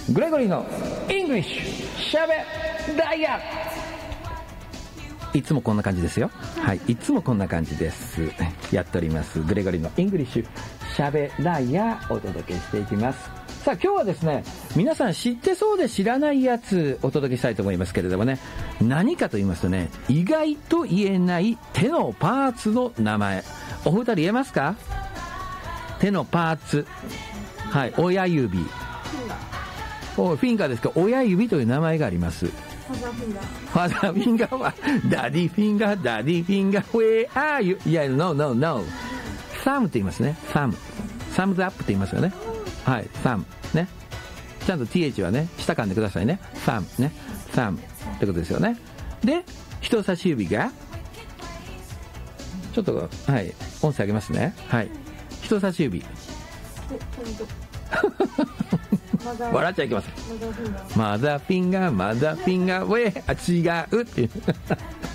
グレゴリーのイングリッシュしゃべダイヤ。いつもこんな感じですよ。はい、いつもこんな感じです。やっておりますグレゴリーのイングリッシュしゃべダイヤお届けしていきます。さあ今日はですね、皆さん知ってそうで知らないやつお届けしたいと思いますけれどもね、何かと言いますとね、意外と言えない手のパーツの名前。お二人言えますか？手のパーツ。はい、親指。フィンガーですか？親指という名前があります。ファザーフィンガーはダディフィンガー、ダディフィンガー、where are you？ いや、no no no。サムって言いますね。サムズアップって言いますよね。はい、サムね。ちゃんと th はね、下噛んでくださいね。サムね、サムってことですよね。で、人差し指がちょっと、はい、音声上げますね。はい、人差し指。笑っちゃいけません。マザーフィンガー、マザーフィンガー、ウェイ、違うっていう